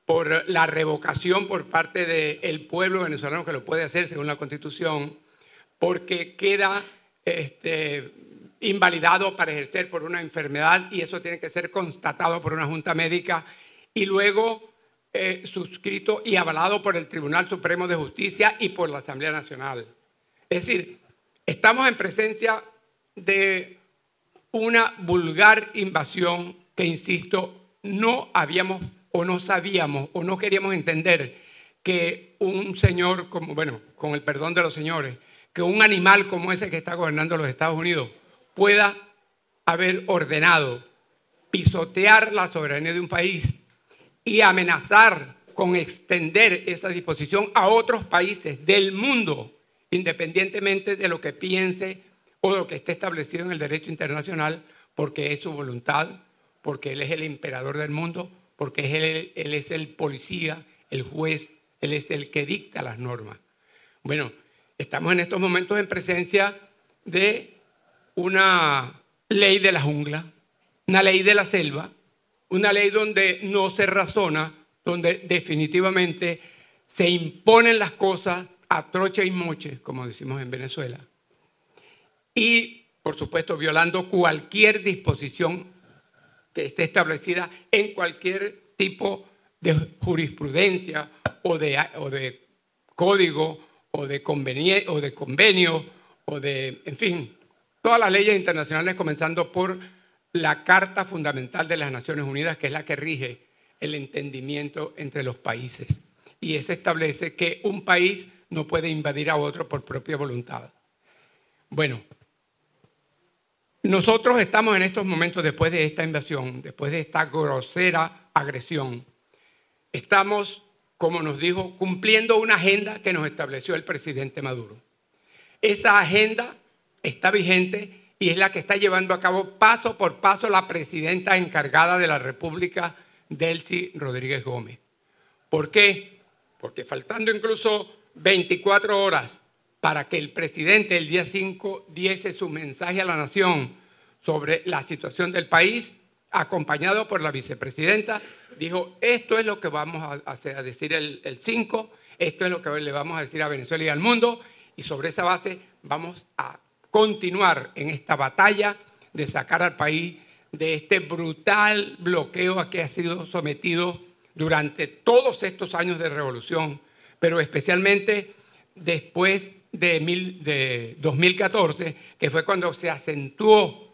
por la revocación por parte del pueblo venezolano, que lo puede hacer según la Constitución, porque queda invalidado para ejercer por una enfermedad y eso tiene que ser constatado por una junta médica y luego suscrito y avalado por el Tribunal Supremo de Justicia y por la Asamblea Nacional. Es decir, estamos en presencia de una vulgar invasión que, insisto, no habíamos o no sabíamos o no queríamos entender que un señor, como, bueno, con el perdón de los señores, que un animal como ese que está gobernando los Estados Unidos pueda haber ordenado pisotear la soberanía de un país y amenazar con extender esa disposición a otros países del mundo, independientemente de lo que piense o de lo que esté establecido en el derecho internacional, porque es su voluntad, porque Él es el emperador del mundo, porque él es el policía, el juez, Él es el que dicta las normas. Bueno, estamos en estos momentos en presencia de una ley de la jungla, una ley de la selva, una ley donde no se razona, donde definitivamente se imponen las cosas a troche y moche, como decimos en Venezuela. Y, por supuesto, violando cualquier disposición que esté establecida en cualquier tipo de jurisprudencia o de código o de convenio o de, en fin, todas las leyes internacionales, comenzando por la Carta Fundamental de las Naciones Unidas, que es la que rige el entendimiento entre los países. Y ese establece que un país no puede invadir a otro por propia voluntad. Bueno, nosotros estamos en estos momentos, después de esta invasión, después de esta grosera agresión, estamos, como nos dijo, cumpliendo una agenda que nos estableció el presidente Maduro. Esa agenda está vigente y es la que está llevando a cabo paso por paso la presidenta encargada de la República, Delcy Rodríguez Gómez. ¿Por qué? Porque faltando incluso 24 horas para que el presidente el día 5 diese su mensaje a la nación sobre la situación del país, acompañado por la vicepresidenta, dijo, esto es lo que vamos a decir el 5, esto es lo que le vamos a decir a Venezuela y al mundo, y sobre esa base vamos a continuar en esta batalla de sacar al país de este brutal bloqueo a que ha sido sometido durante todos estos años de revolución, pero especialmente después de 2014, que fue cuando se acentuó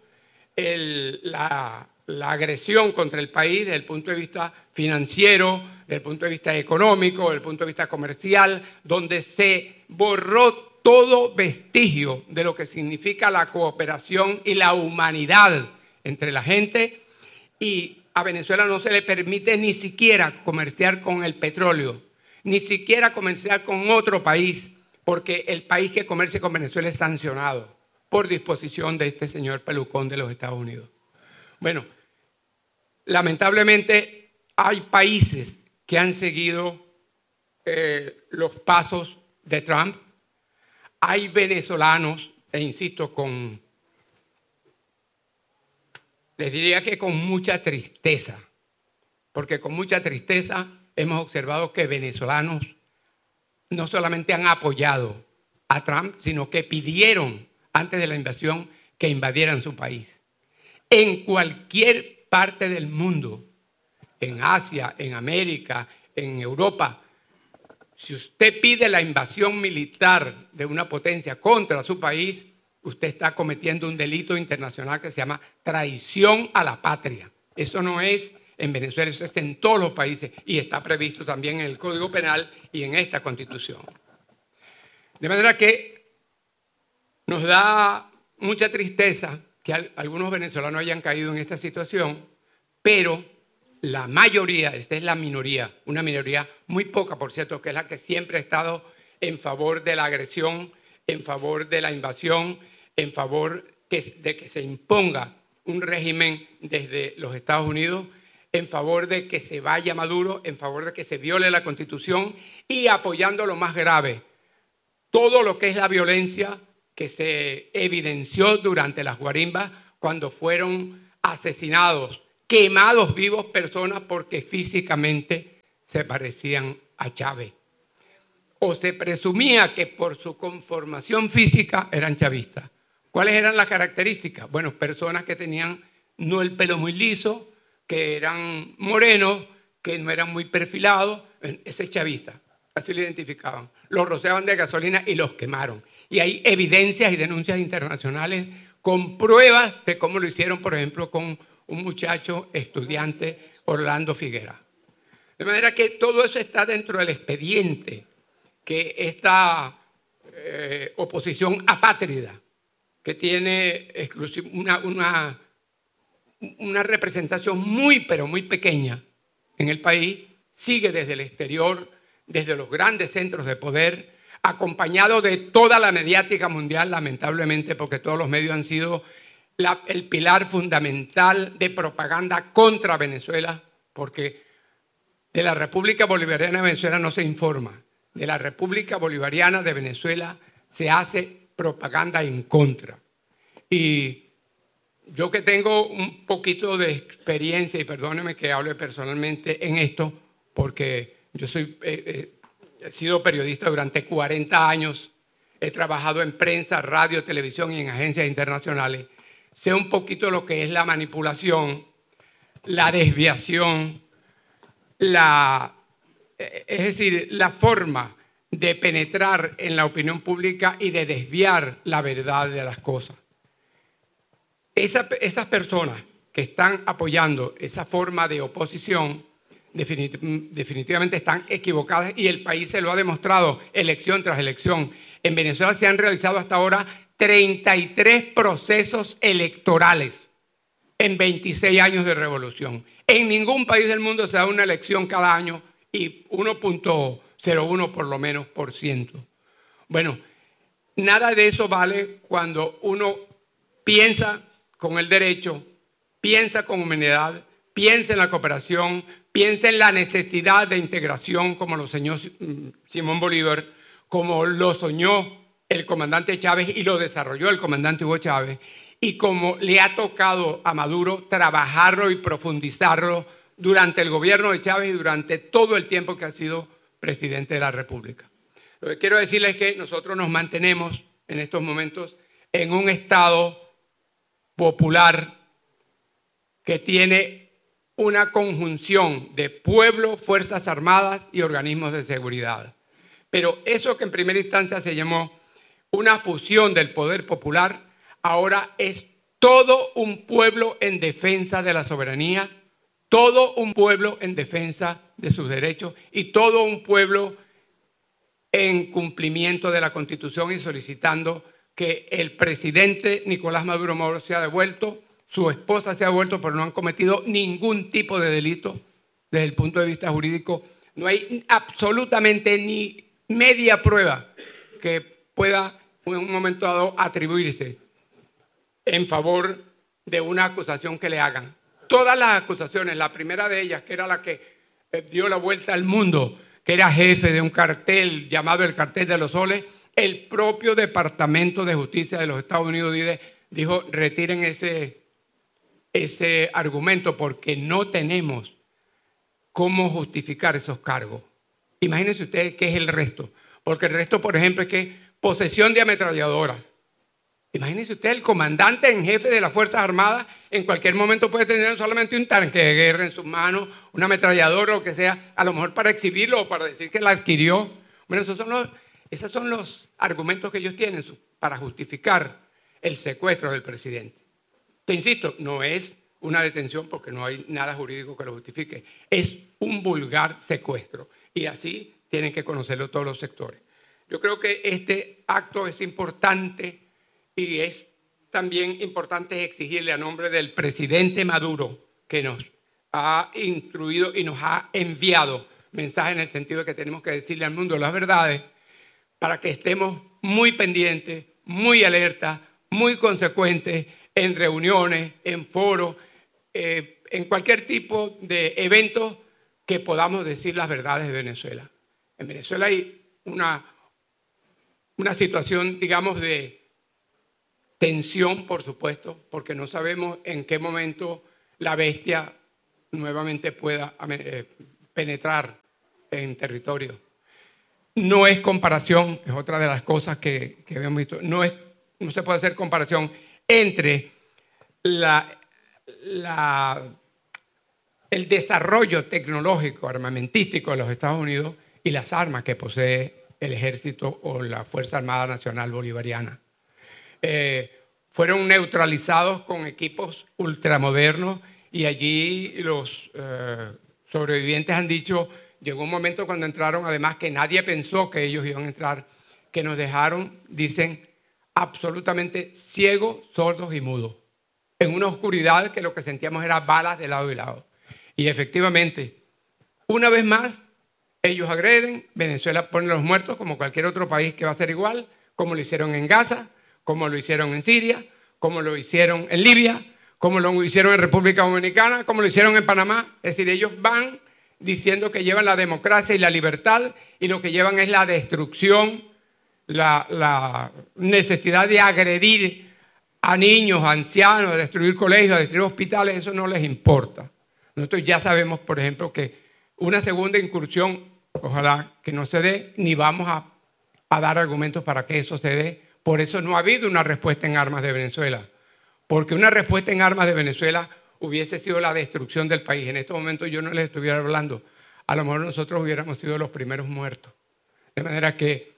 la agresión contra el país desde el punto de vista financiero, desde el punto de vista económico, desde el punto de vista comercial, donde se borró todo vestigio de lo que significa la cooperación y la humanidad entre la gente, y a Venezuela no se le permite ni siquiera comerciar con el petróleo, ni siquiera comerciar con otro país, porque el país que comercie con Venezuela es sancionado por disposición de este señor pelucón de los Estados Unidos. Bueno, lamentablemente hay países que han seguido los pasos de Trump. Hay venezolanos, e insisto, les diría que con mucha tristeza, porque con mucha tristeza hemos observado que venezolanos no solamente han apoyado a Trump, sino que pidieron antes de la invasión que invadieran su país. En cualquier parte del mundo, en Asia, en América, en Europa, si usted pide la invasión militar de una potencia contra su país, usted está cometiendo un delito internacional que se llama traición a la patria. Eso no es en Venezuela, eso es en todos los países y está previsto también en el Código Penal y en esta Constitución. De manera que nos da mucha tristeza que algunos venezolanos hayan caído en esta situación, pero la mayoría, esta es la minoría, una minoría muy poca, por cierto, que es la que siempre ha estado en favor de la agresión, en favor de la invasión, en favor de que se imponga un régimen desde los Estados Unidos, en favor de que se vaya Maduro, en favor de que se viole la Constitución y apoyando lo más grave, todo lo que es la violencia que se evidenció durante las guarimbas cuando fueron asesinados, quemados vivos personas porque físicamente se parecían a Chávez. O se presumía que por su conformación física eran chavistas. ¿Cuáles eran las características? Bueno, personas que tenían no el pelo muy liso, que eran morenos, que no eran muy perfilados. Ese es chavista, así lo identificaban. Los rociaban de gasolina y los quemaron. Y hay evidencias y denuncias internacionales con pruebas de cómo lo hicieron, por ejemplo, con un muchacho estudiante, Orlando Figuera. De manera que todo eso está dentro del expediente que esta oposición apátrida, que tiene una representación muy, pero muy pequeña en el país, sigue desde el exterior, desde los grandes centros de poder, acompañado de toda la mediática mundial, lamentablemente, porque todos los medios han sido el pilar fundamental de propaganda contra Venezuela, porque de la República Bolivariana de Venezuela no se informa. De la República Bolivariana de Venezuela se hace propaganda en contra. Y yo que tengo un poquito de experiencia, y perdóneme que hable personalmente en esto, porque yo he sido periodista durante 40 años, he trabajado en prensa, radio, televisión y en agencias internacionales, sé un poquito lo que es la manipulación, la desviación, es decir, la forma de penetrar en la opinión pública y de desviar la verdad de las cosas. Esas personas que están apoyando esa forma de oposición definitivamente están equivocadas y el país se lo ha demostrado elección tras elección. En Venezuela se han realizado hasta ahora 33 procesos electorales en 26 años de revolución. En ningún país del mundo se da una elección cada año y 1.01 por lo menos por ciento. Bueno, nada de eso vale cuando uno piensa con el derecho, piensa con humanidad, piensa en la cooperación, piensa en la necesidad de integración como lo soñó Simón Bolívar, como lo soñó el comandante Chávez y lo desarrolló el comandante Hugo Chávez, y como le ha tocado a Maduro trabajarlo y profundizarlo durante el gobierno de Chávez y durante todo el tiempo que ha sido presidente de la República. Lo que quiero decirles es que nosotros nos mantenemos en estos momentos en un Estado popular que tiene una conjunción de pueblo, fuerzas armadas y organismos de seguridad. Pero eso que en primera instancia se llamó una fusión del poder popular, ahora es todo un pueblo en defensa de la soberanía, todo un pueblo en defensa de sus derechos y todo un pueblo en cumplimiento de la Constitución y solicitando que el presidente Nicolás Maduro Moro sea devuelto, su esposa sea devuelta, pero no han cometido ningún tipo de delito desde el punto de vista jurídico. No hay absolutamente ni media prueba que pueda en un momento dado atribuirse en favor de una acusación que le hagan. Todas las acusaciones, la primera de ellas, que era la que dio la vuelta al mundo, que era jefe de un cartel llamado el Cartel de los Soles, el propio Departamento de Justicia de los Estados Unidos dijo, retiren ese argumento porque no tenemos cómo justificar esos cargos. Imagínense ustedes qué es el resto. Porque el resto, por ejemplo, es que posesión de ametralladoras. Imagínense usted, el comandante en jefe de las Fuerzas Armadas en cualquier momento puede tener solamente un tanque de guerra en sus manos, una ametralladora o lo que sea, a lo mejor para exhibirlo o para decir que la adquirió. Bueno, esos son los argumentos que ellos tienen para justificar el secuestro del presidente. Que insisto, no es una detención porque no hay nada jurídico que lo justifique. Es un vulgar secuestro y así tienen que conocerlo todos los sectores. Yo creo que este acto es importante y es también importante exigirle a nombre del presidente Maduro, que nos ha instruido y nos ha enviado mensajes en el sentido de que tenemos que decirle al mundo las verdades para que estemos muy pendientes, muy alertas, muy consecuentes en reuniones, en foros, en cualquier tipo de evento que podamos decir las verdades de Venezuela. En Venezuela hay una situación, digamos, de tensión, por supuesto, porque no sabemos en qué momento la bestia nuevamente pueda penetrar en territorio. No es comparación, es otra de las cosas que habíamos visto, no se puede hacer comparación entre el desarrollo tecnológico, armamentístico de los Estados Unidos y las armas que posee el Ejército o la Fuerza Armada Nacional Bolivariana. Fueron neutralizados con equipos ultramodernos y allí los sobrevivientes han dicho, llegó un momento cuando entraron, además que nadie pensó que ellos iban a entrar, que nos dejaron, dicen, absolutamente ciegos, sordos y mudos, en una oscuridad que lo que sentíamos era balas de lado y lado. Y efectivamente, una vez más, ellos agreden, Venezuela pone los muertos como cualquier otro país que va a ser igual, como lo hicieron en Gaza, como lo hicieron en Siria, como lo hicieron en Libia, como lo hicieron en República Dominicana, como lo hicieron en Panamá. Es decir, ellos van diciendo que llevan la democracia y la libertad y lo que llevan es la destrucción, la necesidad de agredir a niños, a ancianos, a destruir colegios, a destruir hospitales. Eso no les importa. Nosotros ya sabemos, por ejemplo, que una segunda incursión, ojalá que no se dé, ni vamos a dar argumentos para que eso se dé. Por eso no ha habido una respuesta en armas de Venezuela. Porque una respuesta en armas de Venezuela hubiese sido la destrucción del país. En estos momentos yo no les estuviera hablando. A lo mejor nosotros hubiéramos sido los primeros muertos. De manera que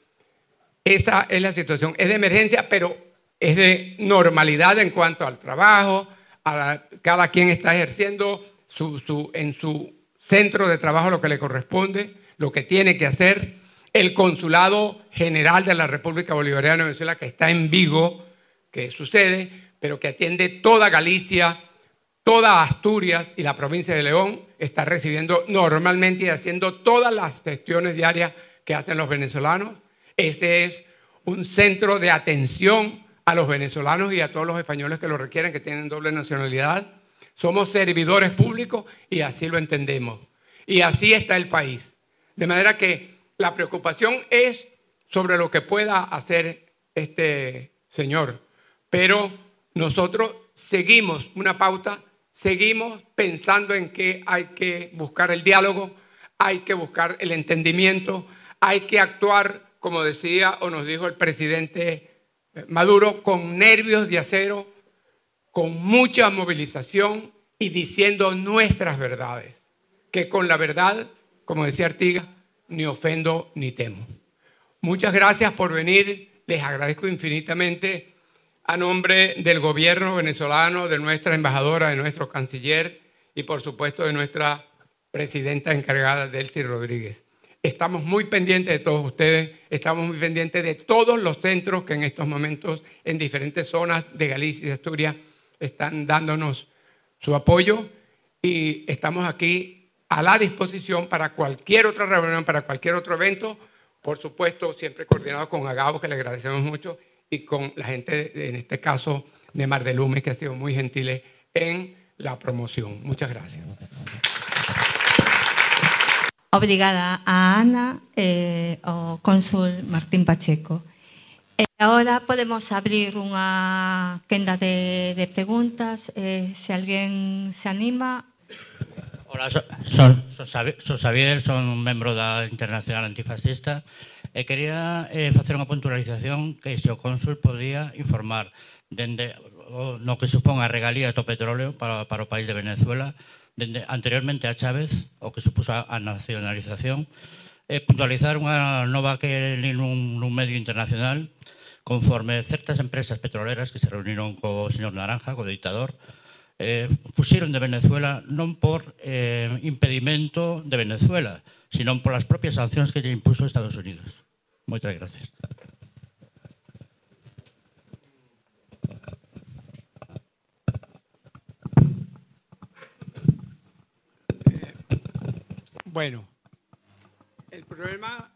esa es la situación. Es de emergencia, pero es de normalidad en cuanto al trabajo. Cada quien está ejerciendo en su centro de trabajo lo que le corresponde, lo que tiene que hacer. El Consulado General de la República Bolivariana de Venezuela, que está en Vigo, que sucede, pero que atiende toda Galicia, toda Asturias y la provincia de León, está recibiendo normalmente y haciendo todas las gestiones diarias que hacen los venezolanos. Este es un centro de atención a los venezolanos y a todos los españoles que lo requieren, que tienen doble nacionalidad. Somos servidores públicos y así lo entendemos. Y así está el país. De manera que la preocupación es sobre lo que pueda hacer este señor. Pero nosotros seguimos una pauta, seguimos pensando en que hay que buscar el diálogo, hay que buscar el entendimiento, hay que actuar, como decía o nos dijo el presidente Maduro, con nervios de acero, con mucha movilización y diciendo nuestras verdades. Que con la verdad, como decía Artigas, ni ofendo ni temo. Muchas gracias por venir. Les agradezco infinitamente a nombre del gobierno venezolano, de nuestra embajadora, de nuestro canciller y por supuesto de nuestra presidenta encargada, Delcy Rodríguez. Estamos muy pendientes de todos ustedes, estamos muy pendientes de todos los centros que en estos momentos en diferentes zonas de Galicia y de Asturias están dándonos su apoyo y estamos aquí a la disposición para cualquier otra reunión, para cualquier otro evento, por supuesto siempre coordinado con Agavo, que le agradecemos mucho, y con la gente, en este caso, de Mar del Lume, que ha sido muy gentiles en la promoción. Muchas gracias. Obrigada a Ana ao cónsul Martín Pacheco. Ahora podemos abrir unha quenda de preguntas. Se alguén se anima. Hola, son Xavier, son un membro da Internacional Antifascista e quería facer unha puntualización que se o cónsul podría informar dende no que supón a regalía do petróleo para o país de Venezuela dende anteriormente a Chávez, o que supuso a nacionalización, puntualizar unha nova que nun medio internacional conforme certas empresas petroleras que se reuniron co señor Naranja, co dictador, fuxeron de Venezuela non por impedimento de Venezuela, sino por as propias sancións que lle impuso Estados Unidos. Moitas gracias. Bueno, el problema...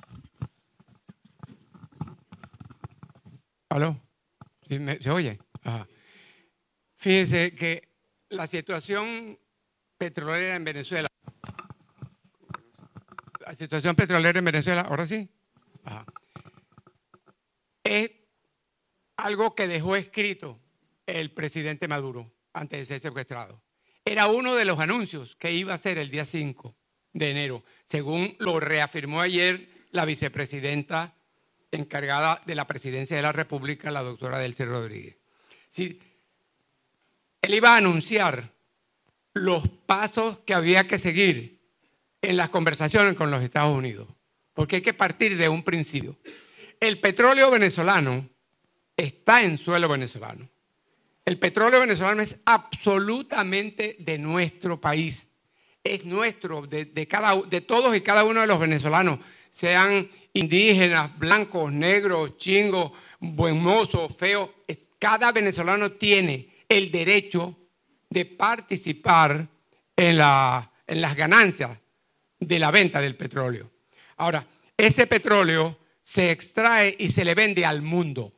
¿Aló? ¿Se oye? Ajá. Fíjense que la situación petrolera en Venezuela... La situación petrolera en Venezuela, ¿ahora sí? Ajá. Es algo que dejó escrito el presidente Maduro antes de ser secuestrado. Era uno de los anuncios que iba a hacer el día 5 de enero, según lo reafirmó ayer la vicepresidenta encargada de la presidencia de la República, la doctora Delcy Rodríguez. Sí, él iba a anunciar los pasos que había que seguir en las conversaciones con los Estados Unidos, porque hay que partir de un principio. El petróleo venezolano está en suelo venezolano. El petróleo venezolano es absolutamente de nuestro país. Es nuestro, de todos y cada uno de los venezolanos, sean indígenas, blancos, negros, chingos, buen mozo, feo. Cada venezolano tiene el derecho de participar en las ganancias de la venta del petróleo. Ahora, ese petróleo se extrae y se le vende al mundo.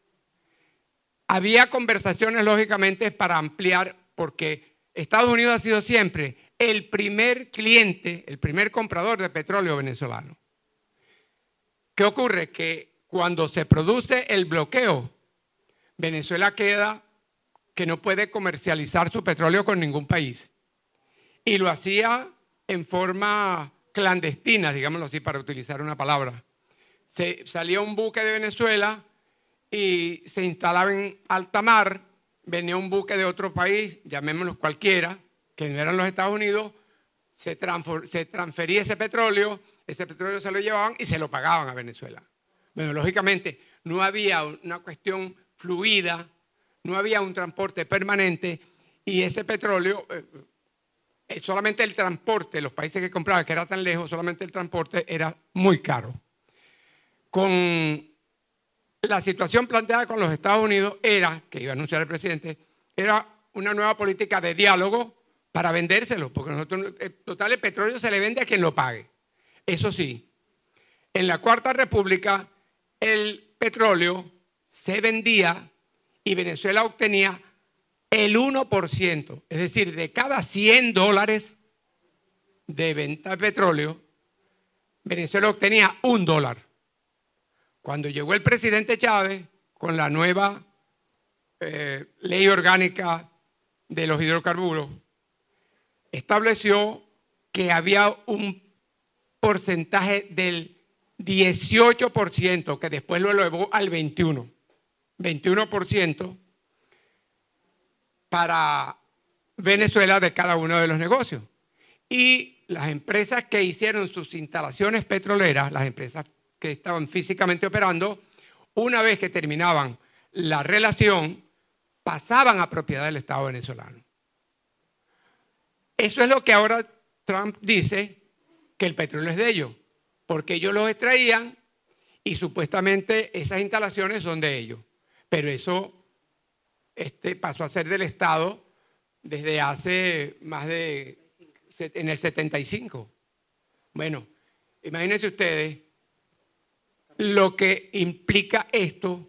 Había conversaciones, lógicamente, para ampliar, porque Estados Unidos ha sido siempre el primer cliente, el primer comprador de petróleo venezolano. ¿Qué ocurre? Que cuando se produce el bloqueo, Venezuela queda que no puede comercializar su petróleo con ningún país. Y lo hacía en forma clandestina, digámoslo así, para utilizar una palabra. Salía un buque de Venezuela y se instalaba en alta mar, venía un buque de otro país, llamémoslo cualquiera, que no eran los Estados Unidos, se transfería ese petróleo se lo llevaban y se lo pagaban a Venezuela. Bueno, lógicamente no había una cuestión fluida, no había un transporte permanente y ese petróleo, solamente el transporte, los países que compraban, que era tan lejos, solamente el transporte era muy caro. Con la situación planteada con los Estados Unidos era, que iba a anunciar el presidente, era una nueva política de diálogo para vendérselo, porque nosotros, total, el petróleo se le vende a quien lo pague. Eso sí, en la Cuarta República el petróleo se vendía y Venezuela obtenía el 1%, es decir, de cada $100 de venta de petróleo, Venezuela obtenía $1. Cuando llegó el presidente Chávez con la nueva ley orgánica de los hidrocarburos, estableció que había un porcentaje del 18%, que después lo elevó al 21% para Venezuela de cada uno de los negocios. Y las empresas que hicieron sus instalaciones petroleras, las empresas que estaban físicamente operando, una vez que terminaban la relación, pasaban a propiedad del Estado venezolano. Eso es lo que ahora Trump dice, que el petróleo es de ellos, porque ellos los extraían y supuestamente esas instalaciones son de ellos. Pero eso pasó a ser del Estado desde hace en el 75. Bueno, imagínense ustedes lo que implica esto,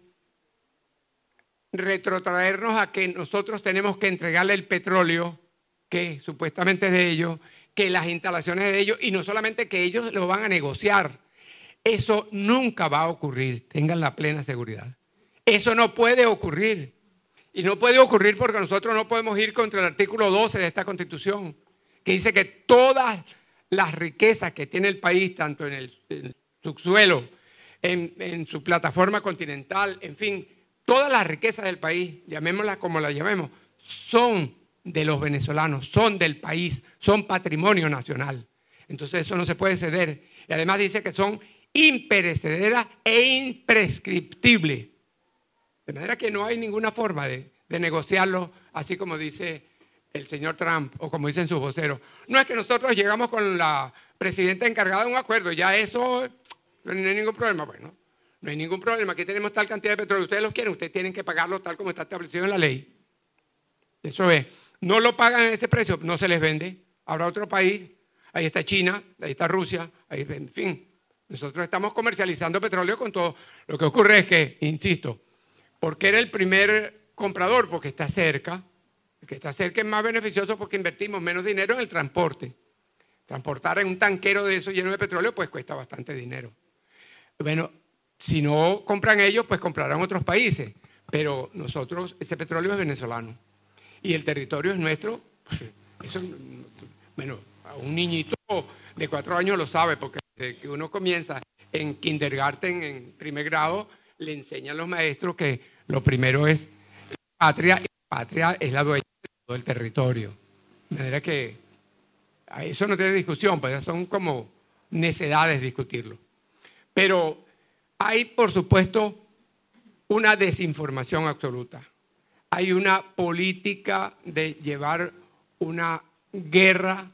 retrotraernos a que nosotros tenemos que entregarle el petróleo que supuestamente es de ellos, que las instalaciones de ellos, y no solamente que ellos lo van a negociar. Eso nunca va a ocurrir, tengan la plena seguridad. Eso no puede ocurrir. Y no puede ocurrir porque nosotros no podemos ir contra el artículo 12 de esta Constitución, que dice que todas las riquezas que tiene el país, tanto en el subsuelo, en su plataforma continental, en fin, todas las riquezas del país, llamémoslas como las llamemos, son de los venezolanos, son del país, son patrimonio nacional. Entonces eso no se puede ceder. Y además dice que son imperecederas e imprescriptibles. De manera que no hay ninguna forma de negociarlo, así como dice el señor Trump o como dicen sus voceros. No es que nosotros llegamos con la presidenta encargada de un acuerdo, ya eso no hay ningún problema. Bueno, no hay ningún problema, aquí tenemos tal cantidad de petróleo, ustedes lo quieren, ustedes tienen que pagarlo tal como está establecido en la ley. Eso es. No lo pagan en ese precio, no se les vende. Habrá otro país, ahí está China, ahí está Rusia, ahí, en fin. Nosotros estamos comercializando petróleo con todo. Lo que ocurre es que, insisto, porque era el primer comprador, porque está cerca. El que está cerca es más beneficioso porque invertimos menos dinero en el transporte. Transportar en un tanquero de eso lleno de petróleo, pues cuesta bastante dinero. Bueno, si no compran ellos, pues comprarán otros países. Pero nosotros, ese petróleo es venezolano. Y el territorio es nuestro. Pues, eso, bueno, a un niñito de 4 años lo sabe, porque desde que uno comienza en kindergarten, en primer grado, le enseñan los maestros que lo primero es patria, y patria es la dueña de todo el territorio. De manera que eso no tiene discusión, pues son como necedades discutirlo. Pero hay, por supuesto, una desinformación absoluta. Hay una política de llevar una guerra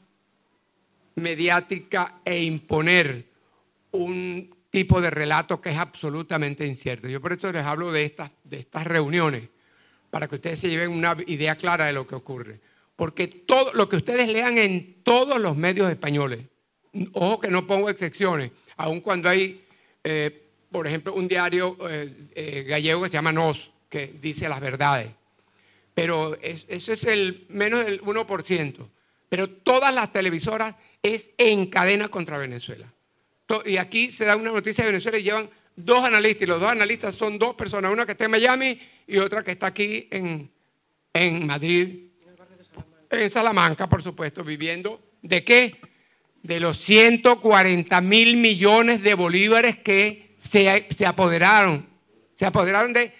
mediática e imponer un tipo de relato que es absolutamente incierto. Yo por eso les hablo de estas reuniones, para que ustedes se lleven una idea clara de lo que ocurre. Porque todo lo que ustedes lean en todos los medios españoles, ojo que no pongo excepciones, aun cuando hay, por ejemplo, un diario gallego que se llama Nos, que dice las verdades. Pero eso es el menos del 1%. Pero todas las televisoras es en cadena contra Venezuela. Y aquí se da una noticia de Venezuela y llevan 2 analistas. Y los 2 analistas son 2 personas, una que está en Miami y otra que está aquí en Madrid, en Salamanca, por supuesto, viviendo. ¿De qué? De los 140.000 millones de bolívares que se apoderaron. Se apoderaron de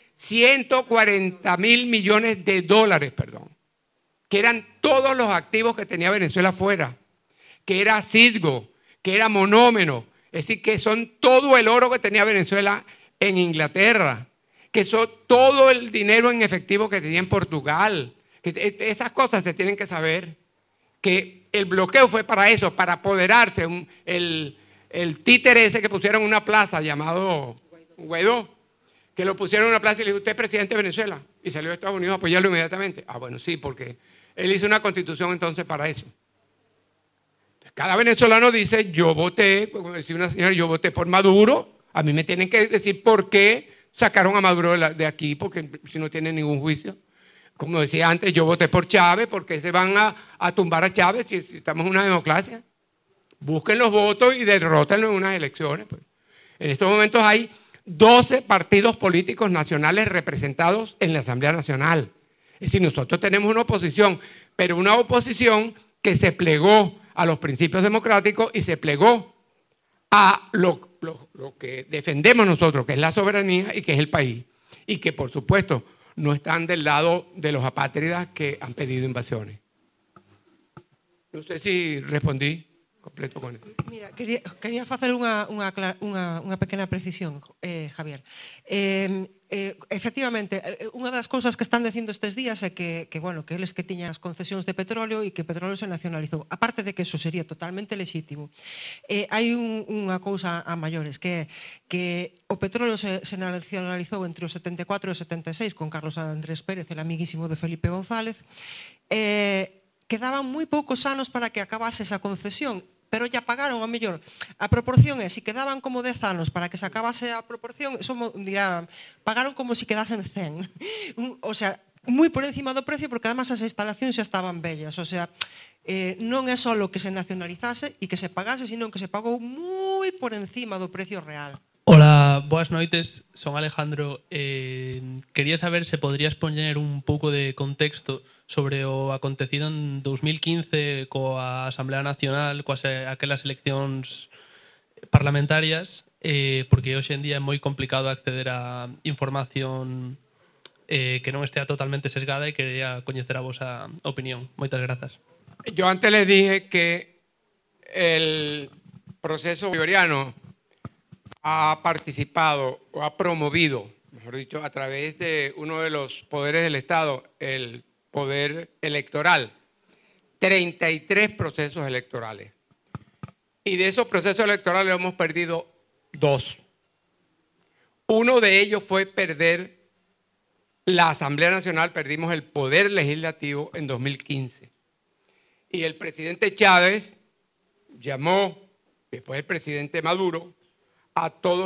140.000 millones de dólares, perdón. Que eran todos los activos que tenía Venezuela afuera. Que era Citgo, que era Monómeno. Es decir, que son todo el oro que tenía Venezuela en Inglaterra. Que son todo el dinero en efectivo que tenía en Portugal. Que esas cosas se tienen que saber. Que el bloqueo fue para eso, para apoderarse. El títere ese que pusieron en una plaza llamado Guaidó, que lo pusieron en una plaza y le dijo, usted es presidente de Venezuela. Y salió de Estados Unidos a apoyarlo inmediatamente. Ah, bueno, sí, porque él hizo una constitución entonces para eso. Entonces, cada venezolano dice, yo voté, como decía una señora, yo voté por Maduro. A mí me tienen que decir por qué sacaron a Maduro de aquí, porque si no tienen ningún juicio. Como decía antes, yo voté por Chávez, porque se van a tumbar a Chávez si estamos en una democracia. Busquen los votos y derrótenlo en unas elecciones. Pues. En estos momentos hay 12 partidos políticos nacionales representados en la Asamblea Nacional. Es decir, nosotros tenemos una oposición, pero una oposición que se plegó a los principios democráticos y se plegó a lo que defendemos nosotros, que es la soberanía y que es el país. Y que, por supuesto, no están del lado de los apátridas que han pedido invasiones. No sé si respondí completo con eso. Mira, quería facer unha pequena precisión, Javier. Efectivamente, unha das cousas que están dicindo estes días é que eles que tiñan as concesións de petróleo e que o petróleo se nacionalizou. Aparte de que eso sería totalmente lexítimo, hai unha cousa a maiores, que o petróleo se nacionalizou entre o 74 e o 76 con Carlos Andrés Pérez, el amiguísimo de Felipe González, quedaban moi poucos anos para que acabase esa concesión, pero ya pagaron a mellor. A proporción é, se quedaban como 10 anos para que se acabase a proporción, pagaron como se quedasen 100. O sea, moi por encima do precio, porque además as instalacións xa estaban bellas. O sea, non é só o que se nacionalizase e que se pagase, sino que se pagou moi por encima do precio real. Hola, boas noites, son Alejandro. Quería saber se podrías poñer un pouco de contexto sobre o acontecido en 2015 coa Asamblea Nacional, coas aquelas eleccións parlamentarias, porque hoxe en día é moi complicado acceder a información que non estea totalmente sesgada e quería coñecer a vosa opinión. Moitas grazas. Yo antes les dije que el proceso bolivariano ha participado o ha promovido, mejor dicho, a través de uno de los poderes del Estado, el poder electoral, 33 procesos electorales. Y de esos procesos electorales hemos perdido 2. Uno de ellos fue perder la Asamblea Nacional, perdimos el poder legislativo en 2015. Y el presidente Chávez llamó, después el presidente Maduro, a todos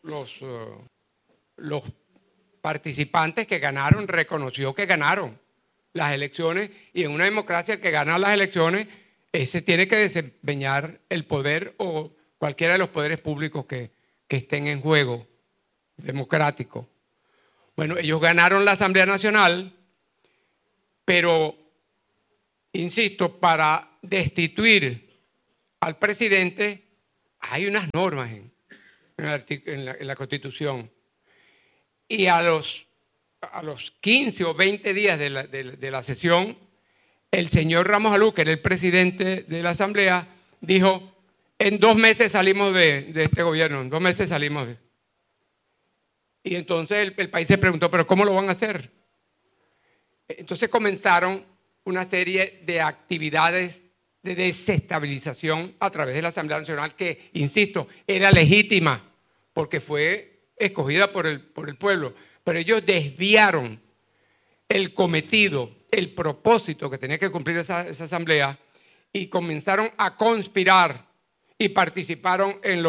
los participantes que ganaron, reconoció que ganaron las elecciones, y en una democracia el que gana las elecciones, ese tiene que desempeñar el poder o cualquiera de los poderes públicos que estén en juego democrático. Bueno, ellos ganaron la Asamblea Nacional, pero, insisto, para destituir al presidente, hay unas normas en la Constitución, y a los 15 o 20 días de la sesión, el señor Ramos Alú, que era el presidente de la Asamblea, dijo: en 2 meses salimos de este gobierno, en 2 meses salimos. Y entonces el país se preguntó: ¿pero cómo lo van a hacer? Entonces comenzaron una serie de actividades de desestabilización a través de la Asamblea Nacional, que, insisto, era legítima porque fue escogida por el pueblo. Pero ellos desviaron el cometido, el propósito que tenía que cumplir esa asamblea, y comenzaron a conspirar y participaron en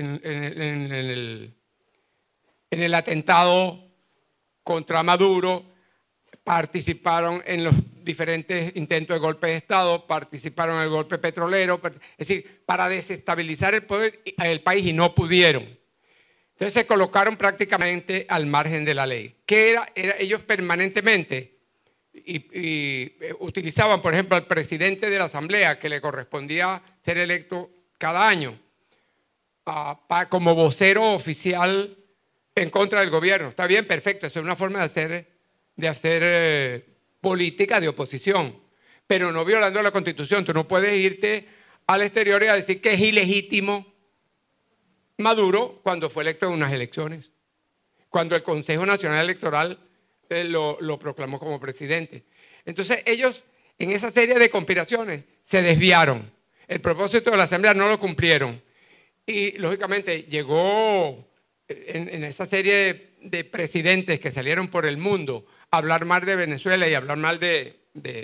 el atentado contra Maduro, participaron en los diferentes intentos de golpe de Estado, participaron en el golpe petrolero, es decir, para desestabilizar el poder, el país, y no pudieron. Entonces se colocaron prácticamente al margen de la ley. ¿Qué era? Ellos permanentemente utilizaban, por ejemplo, al presidente de la Asamblea, que le correspondía ser electo cada año, como vocero oficial en contra del gobierno. Está bien, perfecto, eso es una forma de hacer política de oposición, pero no violando la Constitución. Tú no puedes irte al exterior y a decir que es ilegítimo Maduro cuando fue electo en unas elecciones, cuando el Consejo Nacional Electoral lo proclamó como presidente. Entonces ellos, en esa serie de conspiraciones, se desviaron. El propósito de la Asamblea no lo cumplieron. Y lógicamente llegó en esa serie de presidentes que salieron por el mundo a hablar mal de Venezuela y hablar mal del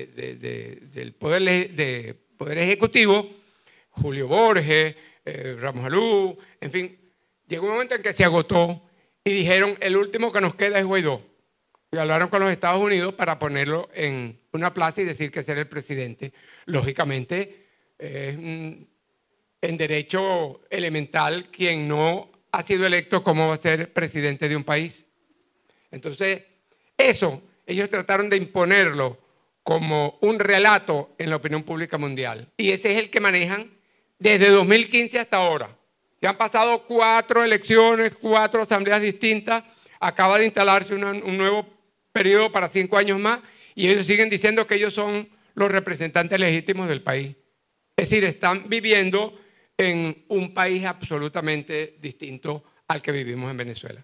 poder ejecutivo, Julio Borges, Ramos Alú, en fin, llegó un momento en que se agotó y dijeron: el último que nos queda es Guaidó. Y hablaron con los Estados Unidos para ponerlo en una plaza y decir que ser el presidente. Lógicamente, en derecho elemental, quien no ha sido electo, ¿cómo va a ser presidente de un país? Entonces, eso, ellos trataron de imponerlo como un relato en la opinión pública mundial. Y ese es el que manejan desde 2015 hasta ahora. Ya han pasado 4 elecciones, 4 asambleas distintas. Acaba de instalarse un nuevo periodo para 5 años más, y ellos siguen diciendo que ellos son los representantes legítimos del país. Es decir, están viviendo en un país absolutamente distinto al que vivimos en Venezuela.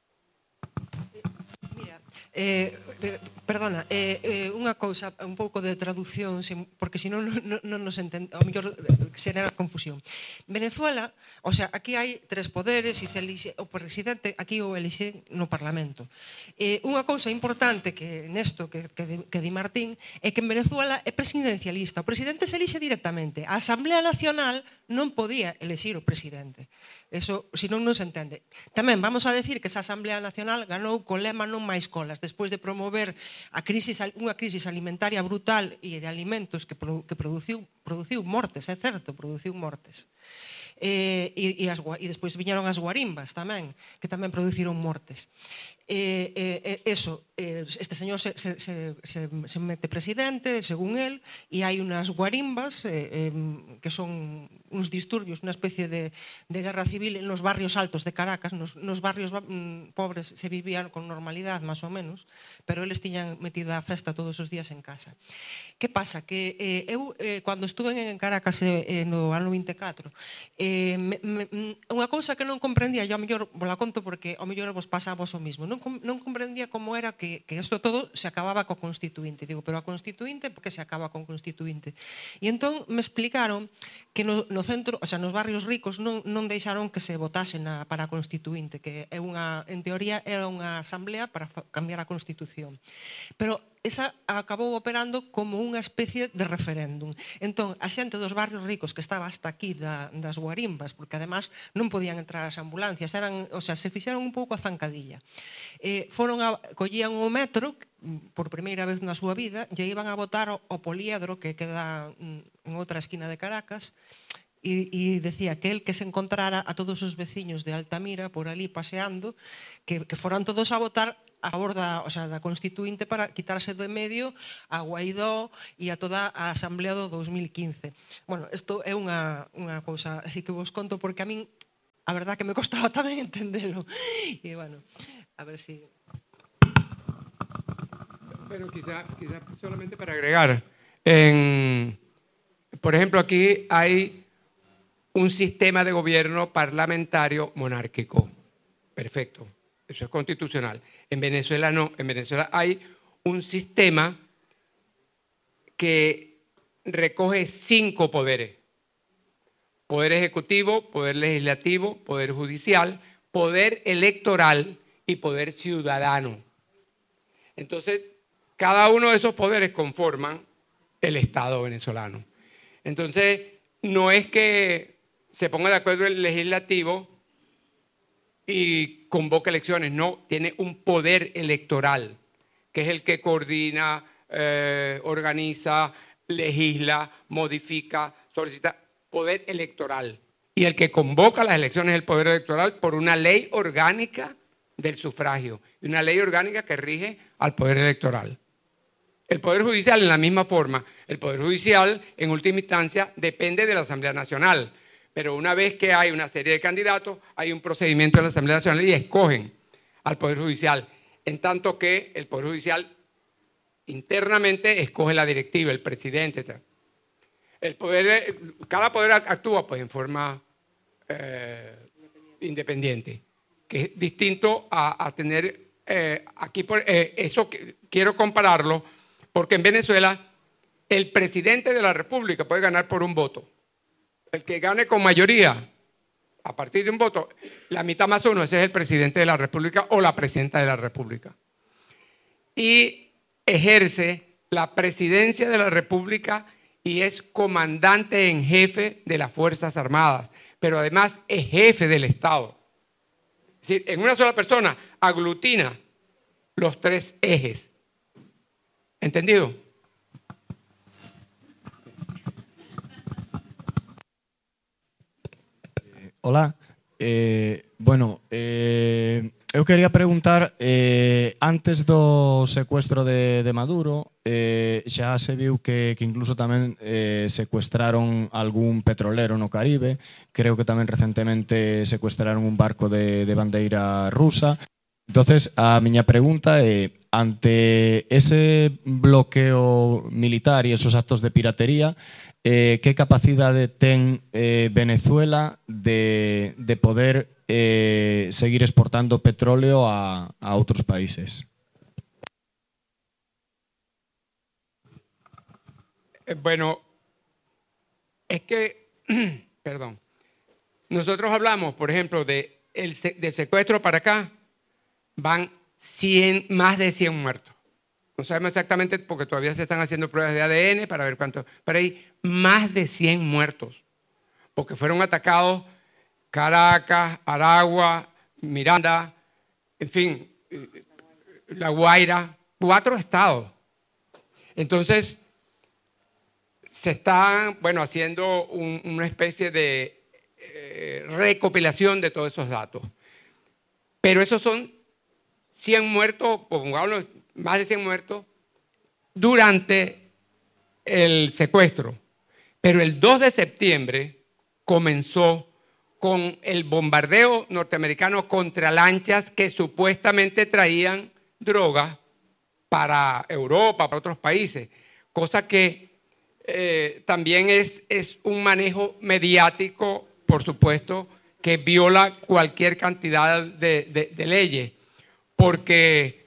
Mira, perdona, unha cousa, un pouco de traducción, porque senón non nos entende, ao mellor xera confusión. Venezuela, o sea, aquí hai 3 poderes e se elixe o presidente, aquí o elixe no Parlamento. Unha cousa importante que nesto que di Martín é que en Venezuela é presidencialista. O presidente se elixe directamente. A Asamblea Nacional non podía elexir o presidente. Eso, senón non se entende. Tamén vamos a decir que esa Asamblea Nacional ganou co lema non máis colas, despois de promover unha crisis alimentaria brutal e de alimentos que produciu mortes, é certo, produciu mortes. E despois viñeron as guarimbas tamén, que tamén produciron mortes. Este señor se mete presidente, según él, e hai unas guarimbas que son uns disturbios, unha especie de guerra civil nos barrios altos de Caracas. Nos barrios pobres se vivían con normalidade, máis ou menos, pero eles tiñan metido a festa todos os días en casa. Que pasa? Que eu, cando estuve en Caracas no ano 24, unha cousa que non comprendía, eu ao mellor vos la conto porque ao mellor vos pasa a vos o mismo, non comprendía como era que isto todo se acababa co constituinte. Digo, pero a constituinte, por que se acaba con constituinte? E entón me explicaron que no centro, o sea, nos barrios ricos non deixaron que se votase para a constituinte, que é en teoría era unha asamblea para cambiar a Constitución. Pero esa acabou operando como unha especie de referéndum. Entón, a xente dos barrios ricos que estaba hasta aquí das guarimbas, porque además non podían entrar as ambulancias, se fixeron un pouco a zancadilla. Collían o metro por primeira vez na súa vida e iban a votar o poliedro que queda en outra esquina de Caracas, e decía que el que se encontrara a todos os veciños de Altamira por ali paseando, que foran todos a votar a favor da Constituinte para quitarse do medio a Guaidó e a toda a Asamblea do 2015. Bueno, isto é unha cousa así que vos conto porque a min a verdad que me costaba tamén entendelo. E bueno, a ver si... Pero quizá solamente para agregar, por ejemplo, aquí hay un sistema de gobierno parlamentario monárquico. Perfecto, eso es constitucional. En Venezuela no, en Venezuela hay un sistema que recoge 5 poderes. Poder ejecutivo, poder legislativo, poder judicial, poder electoral y poder ciudadano. Entonces, cada uno de esos poderes conforman el Estado venezolano. Entonces, no es que se ponga de acuerdo el legislativo y convoque elecciones, no, tiene un poder electoral, que es el que coordina, organiza, legisla, modifica, solicita, poder electoral. Y el que convoca las elecciones es el poder electoral por una ley orgánica del sufragio, y una ley orgánica que rige al poder electoral. El Poder Judicial en la misma forma. El Poder Judicial, en última instancia, depende de la Asamblea Nacional. Pero una vez que hay una serie de candidatos, hay un procedimiento en la Asamblea Nacional y escogen al Poder Judicial. En tanto que el Poder Judicial internamente escoge la directiva, el presidente. Cada poder actúa pues, en forma independiente, que es distinto a tener aquí. Eso quiero compararlo, porque en Venezuela el presidente de la República puede ganar por un voto. El que gane con mayoría, a partir de un voto, la mitad más uno, ese es el presidente de la República o la presidenta de la República. Y ejerce la presidencia de la República y es comandante en jefe de las Fuerzas Armadas, pero además es jefe del Estado. Es decir, en una sola persona aglutina los 3 ejes. ¿Entendido? Hola. Eu quería preguntar, antes do secuestro de Maduro, xa se viu que incluso tamén secuestraron algún petrolero no Caribe, creo que tamén recentemente secuestraron un barco de bandeira rusa. Entonces, a miña pregunta é, ante ese bloqueo militar e esos actos de piratería, que capacidade ten Venezuela de poder seguir exportando petróleo a outros países? Bueno, es que, perdón, nosotros hablamos, por ejemplo, del secuestro para acá, van más de 100 muertos. No sabemos exactamente porque todavía se están haciendo pruebas de ADN para ver cuántos, pero hay más de 100 muertos, porque fueron atacados Caracas, Aragua, Miranda, en fin, La Guaira, 4 estados. Entonces, se están, haciendo una especie de recopilación de todos esos datos. Pero esos son 100 muertos, pongámoslo, más de 100 muertos, durante el secuestro. Pero el 2 de septiembre comenzó con el bombardeo norteamericano contra lanchas que supuestamente traían drogas para Europa, para otros países, cosa que también es un manejo mediático, por supuesto, que viola cualquier cantidad de leyes, porque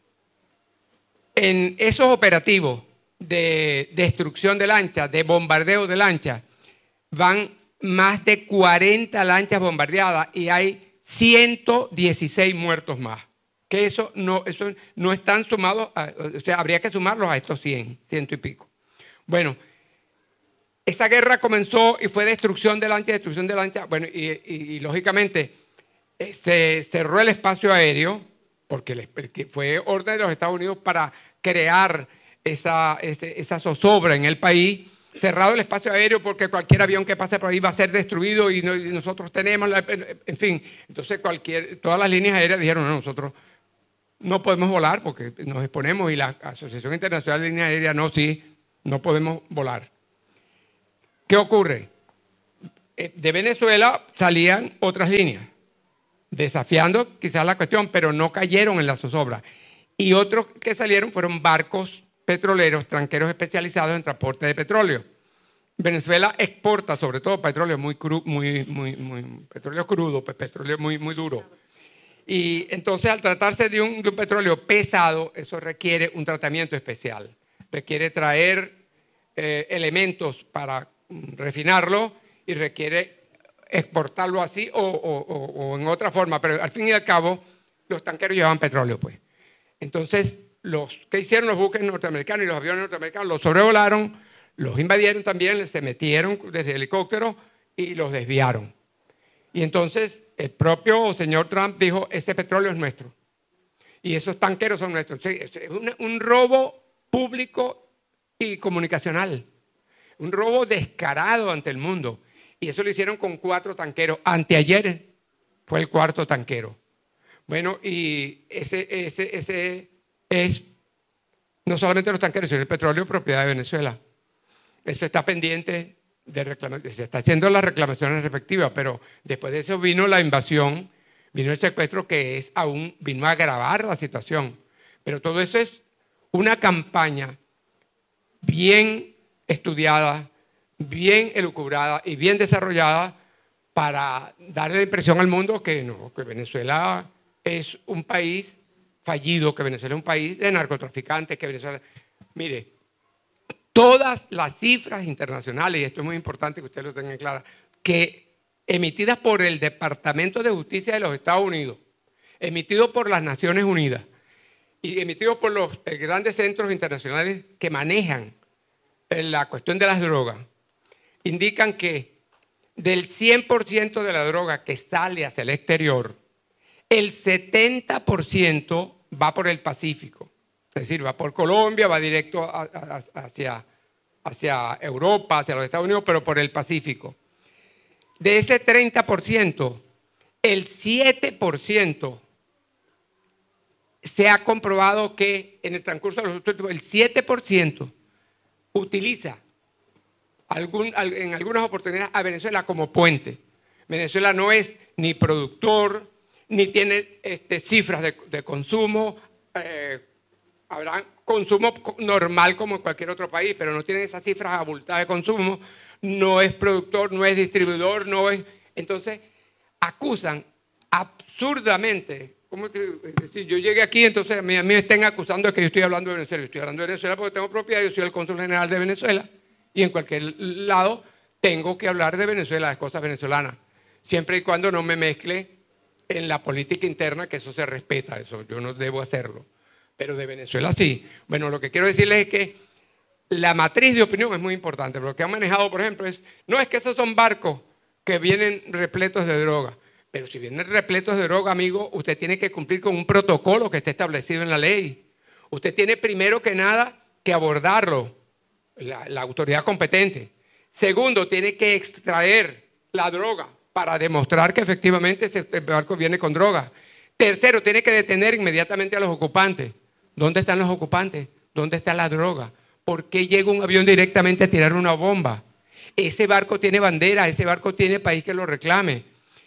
en esos operativos de destrucción de lanchas, de bombardeo de lanchas, van más de 40 lanchas bombardeadas y hay 116 muertos más. Que eso no están sumados, o sea, habría que sumarlos a estos 100 y pico. Bueno, esa guerra comenzó y fue destrucción de lanchas, bueno, y lógicamente se cerró el espacio aéreo, porque fue orden de los Estados Unidos para crear esa zozobra en el país. Cerrado el espacio aéreo porque cualquier avión que pase por ahí va a ser destruido y nosotros tenemos, en fin. Entonces todas las líneas aéreas dijeron, no, nosotros no podemos volar porque nos exponemos y la Asociación Internacional de Línea Aérea no, sí, no podemos volar. ¿Qué ocurre? De Venezuela salían otras líneas, desafiando quizás la cuestión, pero no cayeron en la zozobra. Y otros que salieron fueron barcos petroleros, tranqueros especializados en transporte de petróleo. Venezuela exporta sobre todo petróleo petróleo crudo, pues petróleo muy duro. Y entonces al tratarse de un petróleo pesado, eso requiere un tratamiento especial. Requiere traer elementos para refinarlo y requiere exportarlo así o en otra forma. Pero al fin y al cabo, los tanqueros llevaban petróleo, pues. Entonces, ¿qué hicieron los buques norteamericanos y los aviones norteamericanos? Los sobrevolaron, los invadieron también, se metieron desde helicóptero y los desviaron. Y entonces el propio señor Trump dijo, ese petróleo es nuestro. Y esos tanqueros son nuestros. Es un robo público y comunicacional. Un robo descarado ante el mundo. Y eso lo hicieron con 4 tanqueros. Anteayer fue el 4º tanquero. Bueno, y ese es no solamente los tanqueros, sino el petróleo propiedad de Venezuela. Eso está pendiente de reclamación, se está haciendo las reclamaciones respectivas, pero después de eso vino la invasión, vino el secuestro que vino a agravar la situación. Pero todo eso es una campaña bien estudiada, bien elucubrada y bien desarrollada para darle la impresión al mundo que no, que Venezuela es un país fallido, que Venezuela es un país de narcotraficantes, que Venezuela... Mire, todas las cifras internacionales, y esto es muy importante que ustedes lo tengan claro, que emitidas por el Departamento de Justicia de los Estados Unidos, emitidos por las Naciones Unidas y emitidos por los grandes centros internacionales que manejan la cuestión de las drogas, indican que del 100% de la droga que sale hacia el exterior, el 70% va por el Pacífico. Es decir, va por Colombia, va directo hacia Europa, hacia los Estados Unidos, pero por el Pacífico. De ese 30%, el 7% se ha comprobado que en el transcurso de los últimos, el 7% utiliza en algunas oportunidades a Venezuela como puente. Venezuela no es ni productor, ni tiene cifras de consumo. Habrá consumo normal como en cualquier otro país, pero no tienen esas cifras abultadas de consumo. No es productor, no es distribuidor, no es... Entonces, acusan absurdamente. Como que, si yo llegué aquí, entonces a mí me estén acusando de que yo estoy hablando de Venezuela. Yo estoy hablando de Venezuela porque tengo propiedad, yo soy el cónsul general de Venezuela. Y en cualquier lado tengo que hablar de Venezuela, de cosas venezolanas. Siempre y cuando no me mezcle en la política interna, que eso se respeta, eso yo no debo hacerlo. Pero de Venezuela sí. Bueno, lo que quiero decirles es que la matriz de opinión es muy importante. Lo que han manejado, por ejemplo, no es que esos son barcos que vienen repletos de droga. Pero si vienen repletos de droga, amigo, usted tiene que cumplir con un protocolo que esté establecido en la ley. Usted tiene primero que nada que abordarlo, la autoridad competente. Segundo, tiene que extraer la droga para demostrar que efectivamente ese barco viene con droga. Tercero, tiene que detener inmediatamente a los ocupantes. ¿Dónde están los ocupantes? ¿Dónde está la droga? ¿Por qué llega un avión directamente a tirar una bomba? Ese barco tiene bandera, ese barco tiene país que lo reclame.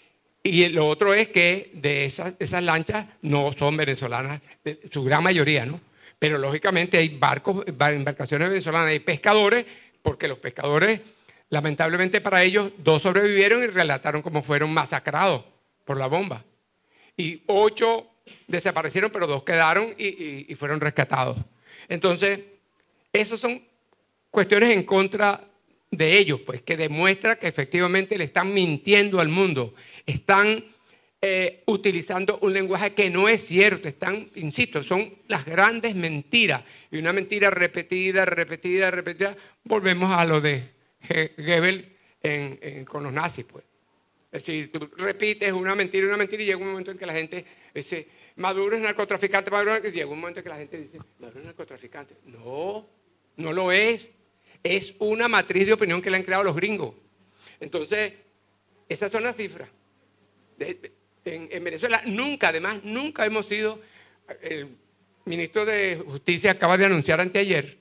Y lo otro es que de esas lanchas no son venezolanas, su gran mayoría, ¿no? Pero lógicamente hay barcos, embarcaciones venezolanas, hay pescadores, porque los pescadores, lamentablemente para ellos, 2 sobrevivieron y relataron cómo fueron masacrados por la bomba. Y 8 desaparecieron, pero 2 quedaron y fueron rescatados. Entonces, esas son cuestiones en contra de ellos, pues, que demuestra que efectivamente le están mintiendo al mundo. Están utilizando un lenguaje que no es cierto. Están, insisto, son las grandes mentiras. Y una mentira repetida, repetida, repetida. Volvemos a lo de Goebbels con los nazis, pues. Es decir, tú repites una mentira y llega un momento en que la gente dice, Maduro es narcotraficante, y llega un momento en que la gente dice, Maduro es narcotraficante. No, no lo es. Es una matriz de opinión que le han creado los gringos. Entonces, esas son las cifras. En Venezuela nunca hemos sido El ministro de Justicia acaba de anunciar anteayer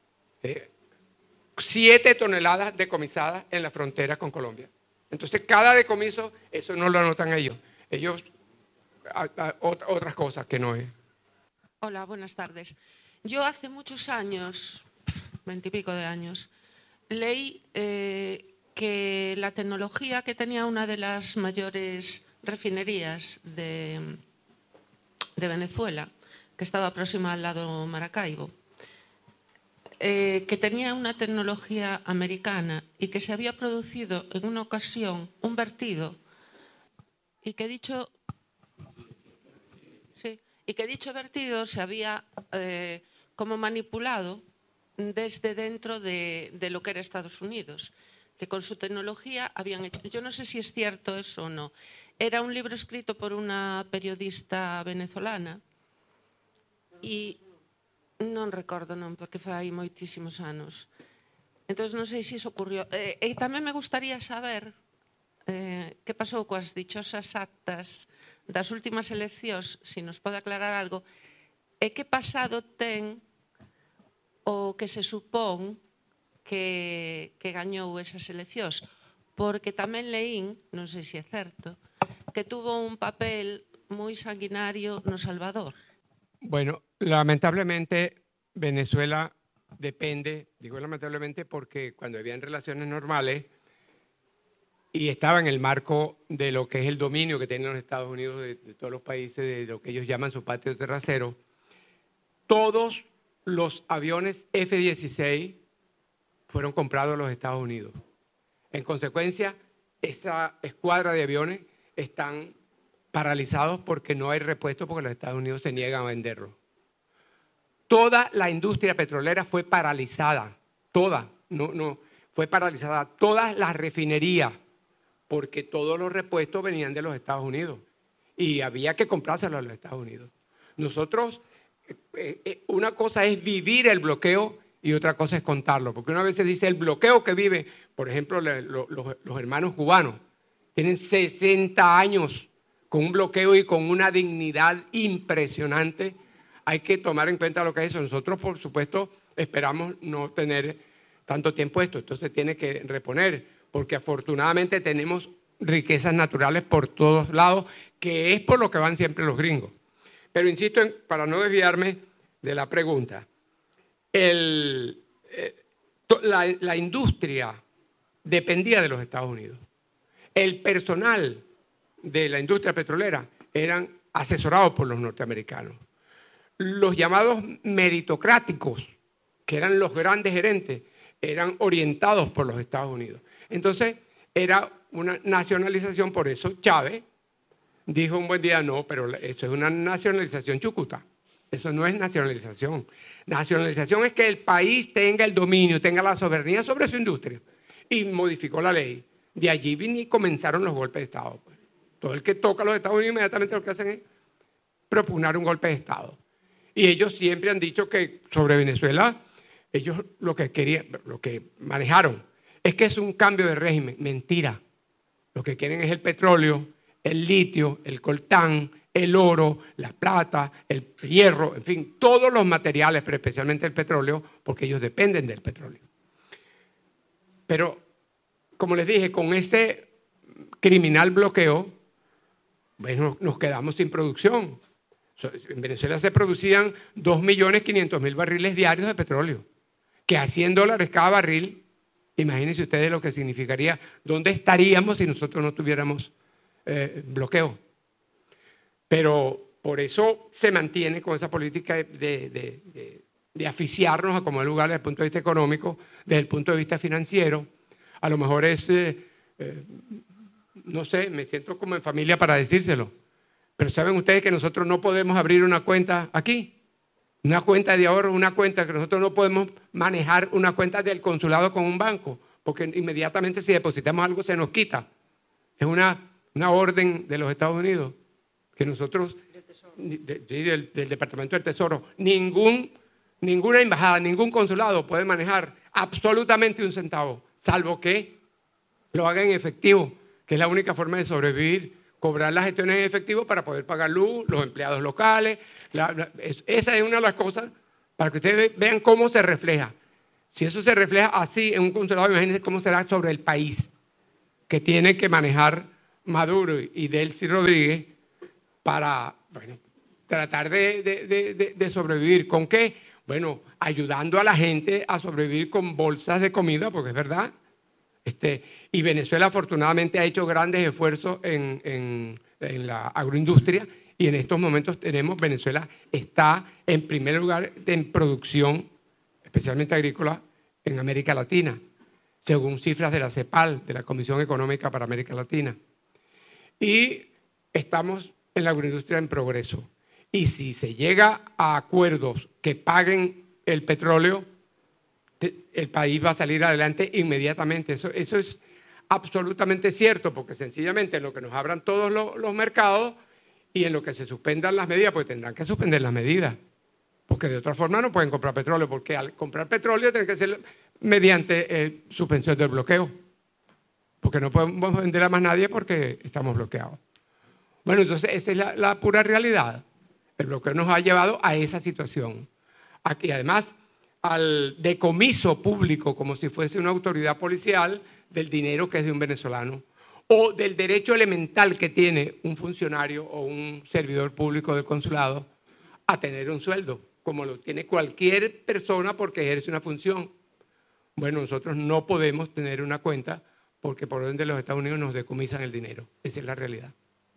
7 toneladas decomisadas en la frontera con Colombia. Entonces, cada decomiso, eso no lo anotan ellos. Ellos, otras cosas que no es. Hola, buenas tardes. Yo hace muchos años, 20 y pico de años, leí que la tecnología que tenía una de las mayores refinerías de Venezuela, que estaba próxima al lado Maracaibo, que tenía una tecnología americana y que se había producido en una ocasión un vertido y que dicho vertido se había como manipulado desde dentro de lo que era Estados Unidos, que con su tecnología habían hecho... Yo no sé si es cierto eso o no. Era un libro escrito por una periodista venezolana e non recordo, non, porque foi hai moitísimos anos. Entón, non sei se iso ocurrió. E tamén me gustaría saber que pasou coas dichosas actas das últimas eleccións, se nos pode aclarar algo, e que pasado ten o que se supón que gañou esas eleccións. Porque tamén leín, non sei se é certo, que tuvo un papel moi sanguinario no Salvador. Bueno, lamentablemente Venezuela depende, digo lamentablemente porque cuando habían relaciones normales y estaba en el marco de lo que es el dominio que tienen los Estados Unidos de todos los países, de lo que ellos llaman su patio trasero, todos los aviones F-16 fueron comprados en los Estados Unidos. En consecuencia, esa escuadra de aviones están paralizados porque no hay repuesto, porque los Estados Unidos se niegan a venderlo. Toda la industria petrolera fue paralizada, fue paralizada, todas las refinerías, porque todos los repuestos venían de los Estados Unidos y había que comprárselos a los Estados Unidos. Nosotros, una cosa es vivir el bloqueo y otra cosa es contarlo, porque una vez se dice el bloqueo que vive, por ejemplo, los hermanos cubanos, tienen 60 años con un bloqueo y con una dignidad impresionante. Hay que tomar en cuenta lo que es eso. Nosotros, por supuesto, esperamos no tener tanto tiempo esto. Esto se tiene que reponer, porque afortunadamente tenemos riquezas naturales por todos lados, que es por lo que van siempre los gringos. Pero insisto, para no desviarme de la pregunta, la industria dependía de los Estados Unidos. El personal de la industria petrolera eran asesorados por los norteamericanos. Los llamados meritocráticos, que eran los grandes gerentes, eran orientados por los Estados Unidos. Entonces, era una nacionalización, por eso Chávez dijo un buen día, no, pero eso es una nacionalización chucuta. Eso no es nacionalización. Nacionalización es que el país tenga el dominio, tenga la soberanía sobre su industria. Y modificó la ley. De allí comenzaron los golpes de Estado. Pues. Todo el que toca a los Estados Unidos inmediatamente lo que hacen es propugnar un golpe de Estado. Y ellos siempre han dicho que sobre Venezuela, ellos lo que querían, lo que manejaron, es que es un cambio de régimen. Mentira. Lo que quieren es el petróleo, el litio, el coltán, el oro, la plata, el hierro, en fin, todos los materiales, pero especialmente el petróleo, porque ellos dependen del petróleo. Pero, como les dije, con este criminal bloqueo, bueno, nos quedamos sin producción. En Venezuela se producían 2.500.000 barriles diarios de petróleo, que a $100 cada barril, imagínense ustedes lo que significaría, ¿dónde estaríamos si nosotros no tuviéramos bloqueo? Pero por eso se mantiene con esa política de asfixiarnos a como lugar desde el punto de vista económico, desde el punto de vista financiero. A lo mejor es, no sé, me siento como en familia para decírselo. Pero ¿saben ustedes que nosotros no podemos abrir una cuenta aquí? Una cuenta de ahorro, una cuenta que nosotros no podemos manejar una cuenta del consulado con un banco, porque inmediatamente si depositamos algo se nos quita. Es una orden de los Estados Unidos que nosotros, del Departamento del Tesoro, ninguna embajada, ningún consulado puede manejar absolutamente un centavo, salvo que lo haga en efectivo, que es la única forma de sobrevivir, cobrar las gestiones en efectivo para poder pagar luz, los empleados locales, Esa es una de las cosas para que ustedes vean cómo se refleja. Si eso se refleja así en un consulado, imagínense cómo será sobre el país que tiene que manejar Maduro y Delcy Rodríguez para tratar de sobrevivir. ¿Con qué? Bueno, ayudando a la gente a sobrevivir con bolsas de comida, porque es verdad. Y Venezuela afortunadamente ha hecho grandes esfuerzos en la agroindustria y en estos momentos Venezuela está en primer lugar en producción, especialmente agrícola, en América Latina, según cifras de la CEPAL, de la Comisión Económica para América Latina. Y estamos en la agroindustria en progreso. Y si se llega a acuerdos que paguen el petróleo, el país va a salir adelante inmediatamente. Eso es absolutamente cierto, porque sencillamente en lo que nos abran todos los mercados y en lo que se suspendan las medidas, pues tendrán que suspender las medidas, porque de otra forma no pueden comprar petróleo, porque al comprar petróleo tiene que ser mediante suspensión del bloqueo, porque no podemos vender a más nadie porque estamos bloqueados. Bueno, entonces esa es la pura realidad. El bloqueo nos ha llevado a esa situación. Aquí además al decomiso público, como si fuese una autoridad policial, del dinero que es de un venezolano, o del derecho elemental que tiene un funcionario o un servidor público del consulado a tener un sueldo, como lo tiene cualquier persona porque ejerce una función. Bueno, nosotros no podemos tener una cuenta porque por orden de los Estados Unidos nos decomisan el dinero. Esa es la realidad.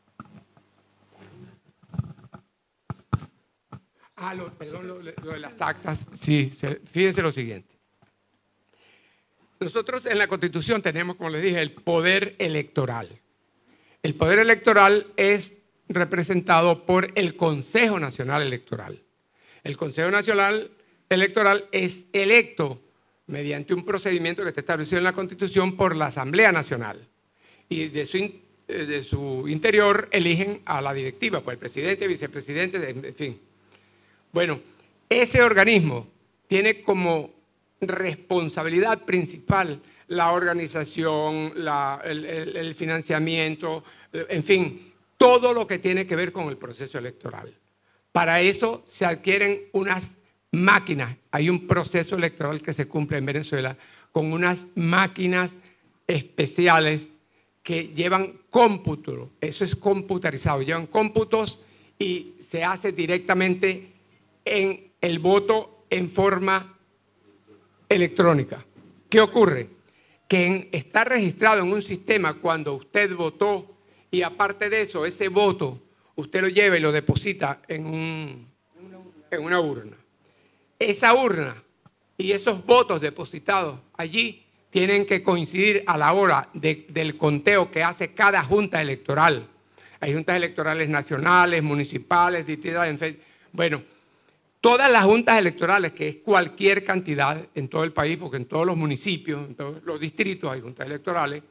Perdón, lo de las actas. Sí, fíjense lo siguiente. Nosotros en la Constitución tenemos, como les dije, el poder electoral. El poder electoral es representado por el Consejo Nacional Electoral. El Consejo Nacional Electoral es electo mediante un procedimiento que está establecido en la Constitución por la Asamblea Nacional. Y de su interior eligen a la directiva, pues el presidente, vicepresidente, en fin. Bueno, ese organismo tiene como responsabilidad principal la organización, el financiamiento, en fin, todo lo que tiene que ver con el proceso electoral. Para eso se adquieren unas máquinas. Hay un proceso electoral que se cumple en Venezuela con unas máquinas especiales que llevan cómputo. Eso es computarizado. Llevan cómputos y se hace directamente en el voto en forma electrónica. ¿Qué ocurre? Que está registrado en un sistema cuando usted votó y aparte de eso, ese voto usted lo lleva y lo deposita en una urna. Esa urna y esos votos depositados allí tienen que coincidir a la hora del conteo que hace cada junta electoral. Hay juntas electorales nacionales, municipales, distritales, en fin. Bueno, todas las juntas electorales, que es cualquier cantidad en todo el país, porque en todos los municipios, en todos los distritos hay juntas electorales,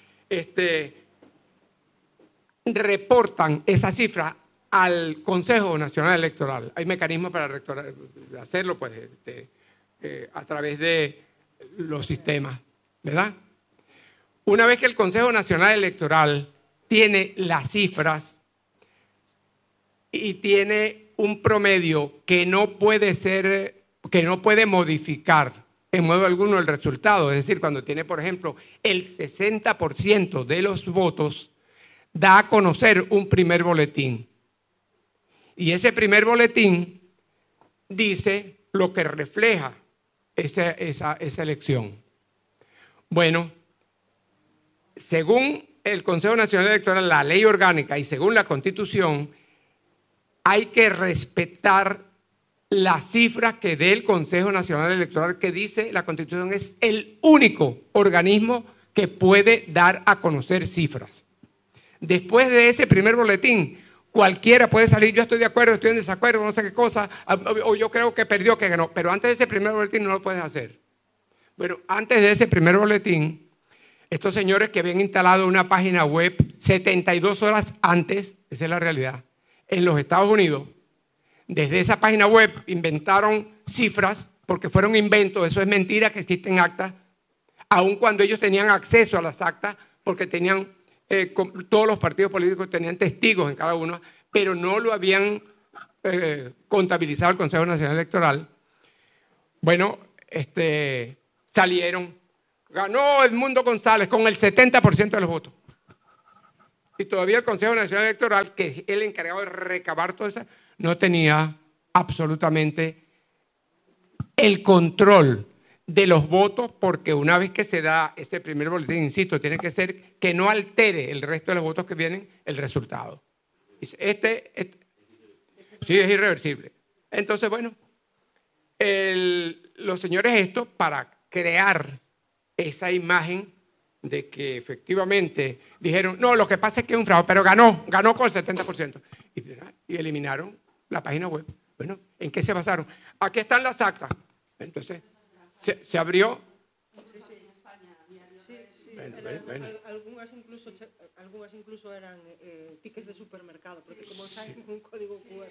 reportan esa cifra al Consejo Nacional Electoral. Hay mecanismos para hacerlo pues, a través de los sistemas, ¿verdad? Una vez que el Consejo Nacional Electoral tiene las cifras y tiene un promedio que no puede modificar en modo alguno el resultado, es decir, cuando tiene, por ejemplo, el 60% de los votos, da a conocer un primer boletín. Y ese primer boletín dice lo que refleja esa elección. Bueno, según el Consejo Nacional Electoral, la ley orgánica y según la Constitución, hay que respetar las cifras que dé el Consejo Nacional Electoral, que dice la Constitución es el único organismo que puede dar a conocer cifras. Después de ese primer boletín, cualquiera puede salir, yo estoy de acuerdo, estoy en desacuerdo, no sé qué cosa, o yo creo que perdió, que ganó, pero antes de ese primer boletín no lo puedes hacer. Bueno, antes de ese primer boletín, estos señores que habían instalado una página web 72 horas antes, esa es la realidad, en los Estados Unidos, desde esa página web inventaron cifras, porque fueron inventos, eso es mentira que existen actas, aun cuando ellos tenían acceso a las actas, porque tenían, todos los partidos políticos tenían testigos en cada uno, pero no lo habían contabilizado el Consejo Nacional Electoral, bueno, salieron, ganó Edmundo González con el 70% de los votos. Y todavía el Consejo Nacional Electoral, que es el encargado de recabar todo eso, no tenía absolutamente el control de los votos, porque una vez que se da ese primer boletín, insisto, tiene que ser que no altere el resto de los votos que vienen el resultado. Sí, es irreversible. Entonces, bueno, los señores estos, para crear esa imagen de que efectivamente dijeron, no, lo que pasa es que es un fraude, pero ganó con el 70%. Y eliminaron la página web. Bueno, ¿en qué se basaron? Aquí están las actas. Entonces, se abrió. Bueno. Algunas incluso eran tickets de supermercado, porque como saben un código QR.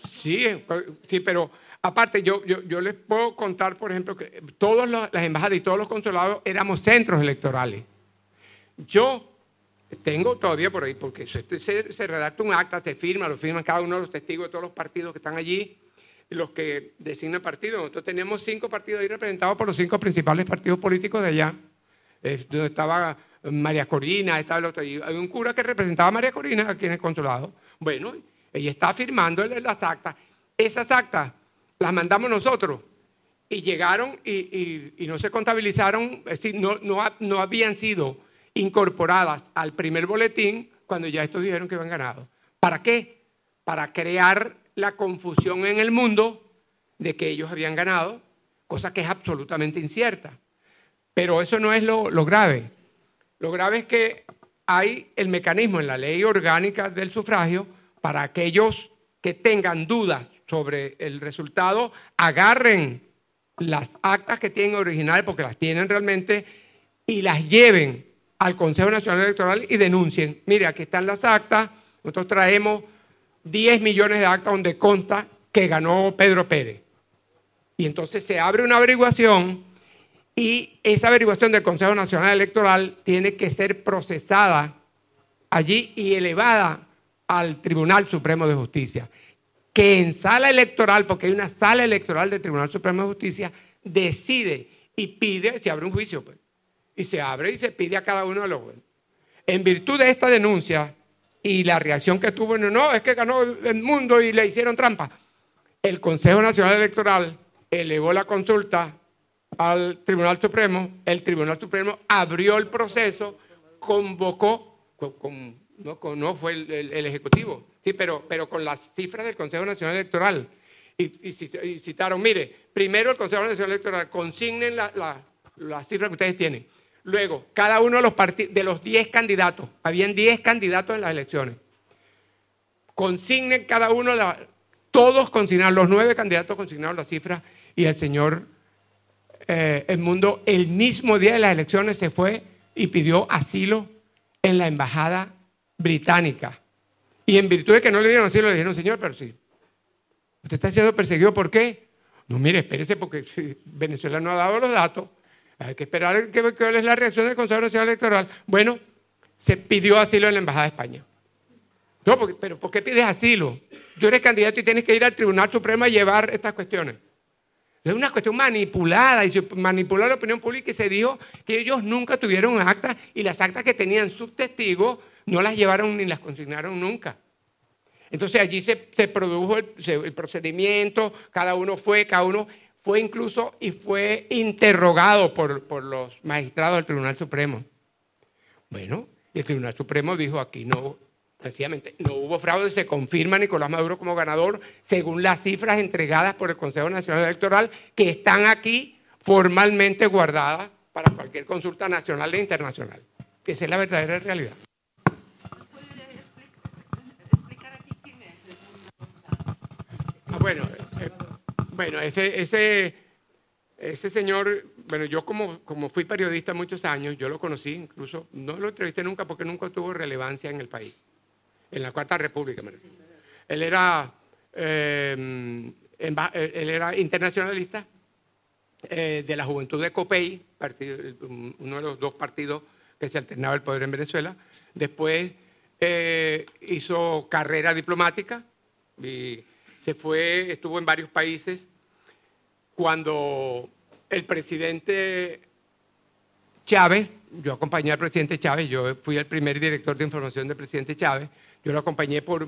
Sí, pero aparte yo les puedo contar, por ejemplo, que todas las embajadas y todos los consulados éramos centros electorales. Yo tengo todavía por ahí, porque se redacta un acta, se firma, lo firman cada uno de los testigos de todos los partidos que están allí, los que designan partidos. Nosotros tenemos 5 partidos ahí representados por los 5 principales partidos políticos de allá. Donde estaba María Corina, estaba el otro. Hay un cura que representaba a María Corina aquí en el consulado. Bueno, ella está firmando las actas. Esas actas las mandamos nosotros y llegaron y no se contabilizaron, es decir, no habían sido incorporadas al primer boletín cuando ya estos dijeron que habían ganado. ¿Para qué? Para crear la confusión en el mundo de que ellos habían ganado, cosa que es absolutamente incierta. Pero eso no es lo grave. Lo grave es que hay el mecanismo en la ley orgánica del sufragio para aquellos que tengan dudas sobre el resultado, agarren las actas que tienen originales, porque las tienen realmente, y las lleven al Consejo Nacional Electoral y denuncien. Mire, aquí están las actas, nosotros traemos 10 millones de actas donde consta que ganó Pedro Pérez. Y entonces se abre una averiguación y esa averiguación del Consejo Nacional Electoral tiene que ser procesada allí y elevada al Tribunal Supremo de Justicia, que en sala electoral, porque hay una sala electoral del Tribunal Supremo de Justicia, decide y pide, se abre un juicio, pues, y se abre y se pide a cada uno de los jueces. En virtud de esta denuncia y la reacción que tuvo, no, es que ganó Edmundo y le hicieron trampa, el Consejo Nacional Electoral elevó la consulta al Tribunal Supremo, el Tribunal Supremo abrió el proceso, convocó, no fue el Ejecutivo, sí, pero con las cifras del Consejo Nacional Electoral, y citaron, mire, primero el Consejo Nacional Electoral, consignen las cifras que ustedes tienen, luego cada uno de los 10 candidatos, habían 10 candidatos en las elecciones, consignen cada uno, todos consignaron, los 9 candidatos consignaron las cifras, y el señor Edmundo, el mismo día de las elecciones, se fue y pidió asilo en la embajada británica. Y en virtud de que no le dieron asilo, le dijeron, señor, pero sí, usted está siendo perseguido, ¿por qué? No, mire, espérese, porque Venezuela no ha dado los datos, hay que esperar cuál es la reacción del Consejo Nacional Electoral. Bueno, se pidió asilo en la embajada de España. No, pero ¿por qué pides asilo? Tú eres candidato y tienes que ir al Tribunal Supremo a llevar estas cuestiones. Es una cuestión manipulada, y se manipuló la opinión pública y se dijo que ellos nunca tuvieron actas y las actas que tenían sus testigos no las llevaron ni las consignaron nunca. Entonces allí se produjo el procedimiento, cada uno fue incluso y fue interrogado por los magistrados del Tribunal Supremo. Bueno, y el Tribunal Supremo dijo aquí no. Sencillamente, no hubo fraude, se confirma Nicolás Maduro como ganador según las cifras entregadas por el Consejo Nacional Electoral, que están aquí formalmente guardadas para cualquier consulta nacional e internacional. Esa es la verdadera realidad. ¿Puede explicar aquí quién es? Bueno, ese señor, bueno, yo como fui periodista muchos años, yo lo conocí, incluso no lo entrevisté nunca porque nunca tuvo relevancia en el país. En la Cuarta República. Él era internacionalista de la Juventud de Copey, uno de los 2 partidos que se alternaba el poder en Venezuela. Después hizo carrera diplomática y se fue, estuvo en varios países. Cuando el presidente Chávez, yo acompañé al presidente Chávez, yo fui el primer director de información del presidente Chávez, yo lo acompañé por